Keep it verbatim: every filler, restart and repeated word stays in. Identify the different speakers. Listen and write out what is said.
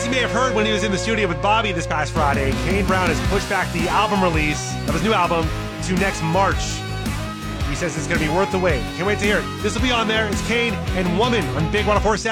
Speaker 1: you may have heard when he was in the studio with Bobby this past Friday, Kane Brown has pushed back the album release of his new album to next March. He says it's going to be worth the wait. Can't wait to hear it. This will be on there. It's Kane and Woman on Big one oh four point seven.